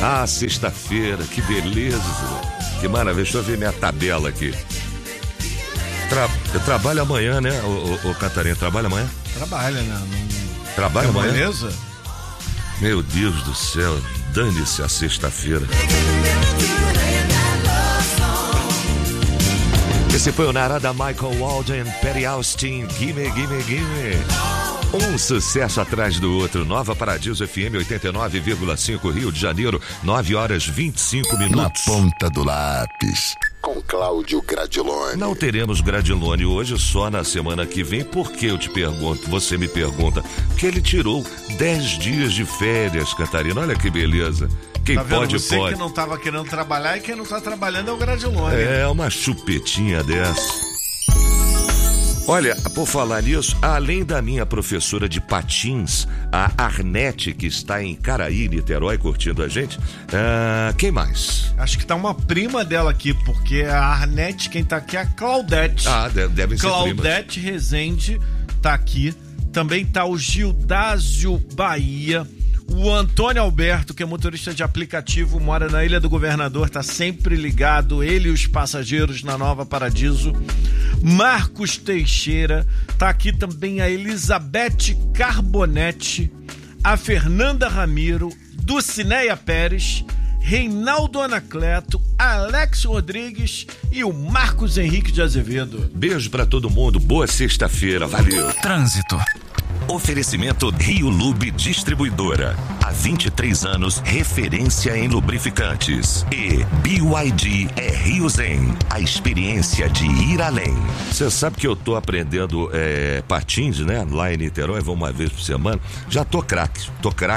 Ah, sexta-feira, que beleza. Que maravilha. Deixa eu ver minha tabela aqui. Trabalha amanhã, né, ô Catarina? Trabalha amanhã? Trabalha, né? Trabalha amanhã? Beleza? Meu Deus do céu, dane-se a sexta-feira. Esse foi o Narada Michael Walden, Perry Austin, Gimme, Gimme, Gimme. Um sucesso atrás do outro. Nova Paradiso FM 89,5 Rio de Janeiro, 9h25. Na ponta do lápis, com Cláudio Gradiloni. Não teremos Gradiloni hoje, só na semana que vem. Por que eu te pergunto? Você me pergunta. Porque ele tirou 10 dias de férias, Catarina. Olha que beleza. Quem tá vendo? pode, Você pode. Que não estava querendo trabalhar e quem não está trabalhando é o Gradiloni. É, uma chupetinha dessa. Olha, por falar nisso, além da minha professora de patins, a Arnete, que está em Caraí, Niterói, curtindo a gente, quem mais? Acho que tá uma prima dela aqui, porque a Arnete, quem tá aqui é a Claudete. Ah, devem ser primas. Claudete Rezende tá aqui. Também tá o Gildásio Bahia. O Antônio Alberto, que é motorista de aplicativo, mora na Ilha do Governador, tá sempre ligado, ele e os passageiros na Nova Paradiso. Marcos Teixeira, tá aqui também a Elizabeth Carbonetti, a Fernanda Ramiro, Dulcineia Pérez, Reinaldo Anacleto, Alex Rodrigues e o Marcos Henrique de Azevedo. Beijo pra todo mundo, boa sexta-feira, valeu. Trânsito. Oferecimento Rio Lube Distribuidora. Há 23 anos, referência em lubrificantes. E BYD é Rio Zen, a experiência de ir além. Você sabe que eu tô aprendendo patins, né? Lá em Niterói, vou uma vez por semana. Já tô craque.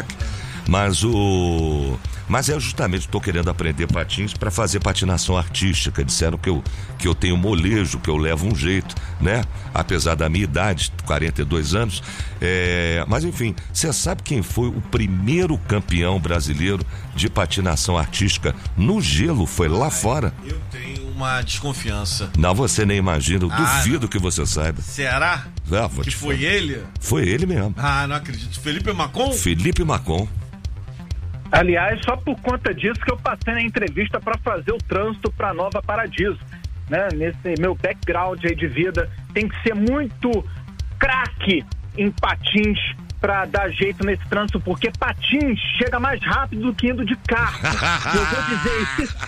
Mas eu justamente estou querendo aprender patins para fazer patinação artística. Disseram que eu tenho molejo, que eu levo um jeito, né? Apesar da minha idade, 42 anos. Mas enfim, você sabe quem foi o primeiro campeão brasileiro de patinação artística no gelo? Foi lá fora. Eu tenho uma desconfiança. Não, você nem imagina. Eu duvido que você saiba. Será? Que foi ele? Foi ele mesmo. Ah, não acredito. Felipe Macon? Felipe Macon. Aliás, só por conta disso que eu passei na entrevista para fazer o trânsito para Nova Paradiso, né? Nesse meu background aí de vida, tem que ser muito craque em patins para dar jeito nesse trânsito, porque patins chega mais rápido do que indo de carro. Eu vou dizer isso.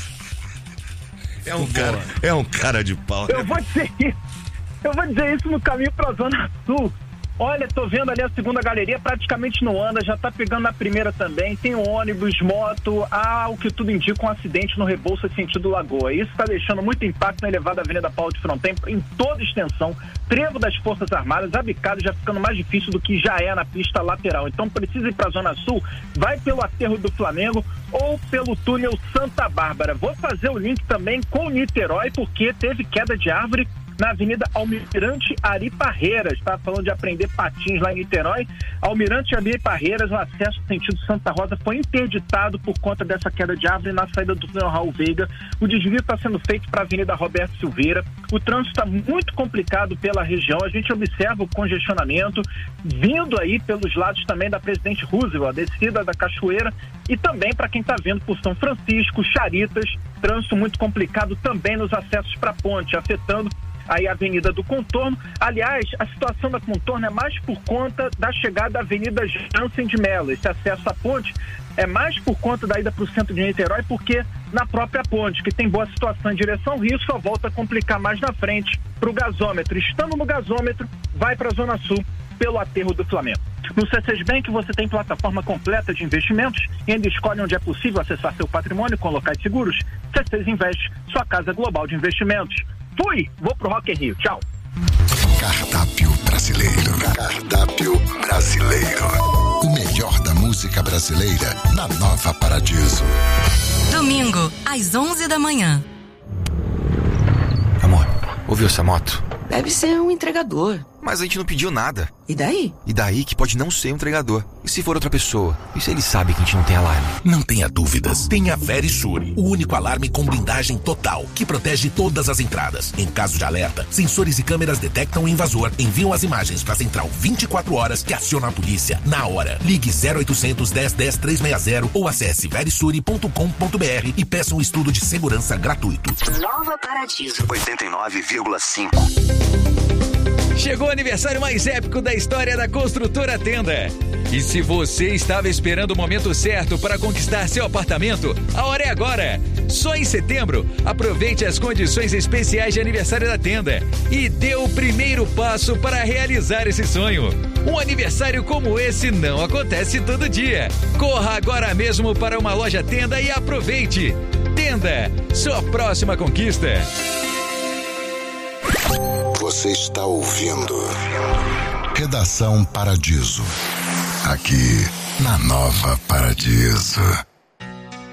É um cara de pau. Eu vou dizer isso no caminho para a Zona Sul. Olha, tô vendo ali a segunda galeria, praticamente não anda, já tá pegando na primeira também, tem ônibus, moto, o que tudo indica um acidente no Rebouça sentido Lagoa. Isso tá deixando muito impacto na elevada Avenida Paulo de Fronten, em toda extensão, trevo das Forças Armadas, a bicada já ficando mais difícil do que já é na pista lateral. Então precisa ir pra Zona Sul, vai pelo aterro do Flamengo ou pelo túnel Santa Bárbara. Vou fazer o link também com Niterói, porque teve queda de árvore na Avenida Almirante Ari Parreiras. Estava falando de aprender patins lá em Niterói. Almirante Ari Parreiras, o acesso no sentido Santa Rosa foi interditado por conta dessa queda de árvore na saída do túnel Raul Veiga. O desvio está sendo feito para a Avenida Roberto Silveira. O trânsito está muito complicado pela região. A gente observa o congestionamento vindo aí pelos lados também da Presidente Roosevelt, a descida da Cachoeira, e também para quem está vindo por São Francisco, Charitas, trânsito muito complicado também nos acessos para a ponte, afetando aí a Avenida do Contorno. Aliás, a situação da Contorno é mais por conta da chegada da Avenida Jansen de Mello. Esse acesso à ponte é mais por conta da ida para o centro de Niterói, porque na própria ponte, que tem boa situação em direção ao Rio, só volta a complicar mais na frente para o gasômetro. Estando no gasômetro, vai para a Zona Sul pelo aterro do Flamengo. No C6 Bank você tem plataforma completa de investimentos e ainda escolhe onde é possível acessar seu patrimônio com locais seguros. C6 Invest, sua casa global de investimentos. Fui! Vou pro Rock in Rio. Tchau! Cardápio brasileiro. Cardápio brasileiro. O melhor da música brasileira na Nova Paradiso. Domingo, às 11 da manhã. Amor, ouviu essa moto? Deve ser um entregador. Mas a gente não pediu nada. E daí? E daí que pode não ser um entregador. E se for outra pessoa? E se ele sabe que a gente não tem alarme? Não tenha dúvidas. Tenha Verisure, o único alarme com blindagem total, que protege todas as entradas. Em caso de alerta, sensores e câmeras detectam o invasor, enviam as imagens para a central 24 horas que aciona a polícia na hora. Ligue 0800 10 10 360 ou acesse verisure.com.br e peça um estudo de segurança gratuito. Nova Paradiso 89,5. Chegou o aniversário mais épico da história da Construtora Tenda. E se você estava esperando o momento certo para conquistar seu apartamento, a hora é agora. Só em setembro, aproveite as condições especiais de aniversário da Tenda e dê o primeiro passo para realizar esse sonho. Um aniversário como esse não acontece todo dia. Corra agora mesmo para uma loja Tenda e aproveite. Tenda, sua próxima conquista. Você está ouvindo Redação Paradiso, aqui na Nova Paradiso.